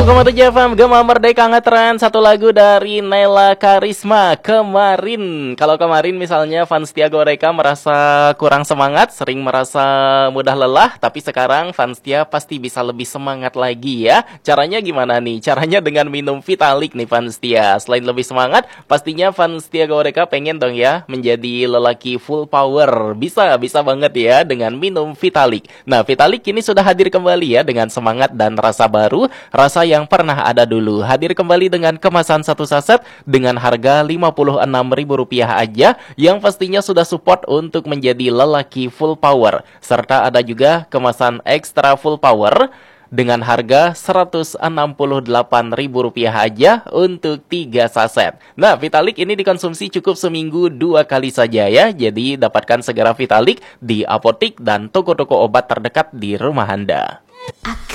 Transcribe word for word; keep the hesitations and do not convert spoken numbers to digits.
koma tujuh F M Gema Merdeka ngetren satu lagu dari Nela Karisma. Kemarin, kalau kemarin misalnya fans Tia Goreka merasa kurang semangat, sering merasa mudah lelah, tapi sekarang fans Tia pasti bisa lebih semangat lagi ya. Caranya gimana nih? Caranya dengan minum Vitalik nih fans Tia. Selain lebih semangat, pastinya fans Tia Goreka pengen dong ya menjadi lelaki full power. Bisa, bisa banget ya dengan minum Vitalik. Nah, Vitalik kini sudah hadir kembali ya dengan semangat dan rasa baru. Rasa yang pernah ada dulu. Hadir kembali dengan kemasan satu saset dengan harga lima puluh enam ribu rupiah aja, yang pastinya sudah support untuk menjadi lelaki full power. Serta ada juga kemasan ekstra full power dengan harga seratus enam puluh delapan ribu rupiah aja untuk tiga saset. Nah, Vitalik ini dikonsumsi cukup seminggu dua kali saja ya. Jadi dapatkan segera Vitalik di apotik dan toko-toko obat terdekat di rumah Anda. Aku